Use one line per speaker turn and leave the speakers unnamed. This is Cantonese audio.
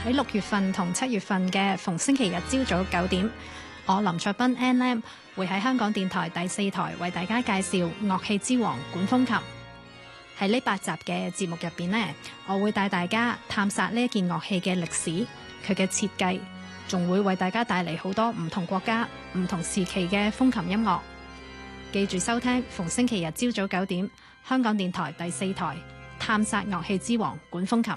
喺6月份同7月份嘅逢星期日朝早9點，我林卓斌 Ann 會喺香港電台第4台為大家介紹樂器之王管風琴。喺呢8集嘅節目入邊呢，我會帶大家探索呢一件樂器嘅歷史，佢嘅設計，仲會為大家帶嚟好多唔同國家、唔同時期嘅風琴音樂。記住收聽逢星期日朝早9點，香港電台第4台探索樂器之王管風琴。